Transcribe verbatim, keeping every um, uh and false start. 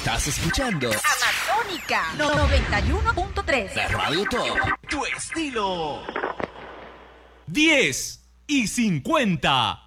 Estás escuchando Amazónica noventa y uno punto tres. la Radio Top. Tu estilo. diez y cincuenta.